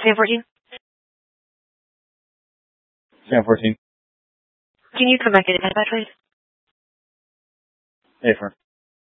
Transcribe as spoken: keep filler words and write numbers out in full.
Sam fourteen? Sam fourteen. Can you come back in, please? Hey, firm.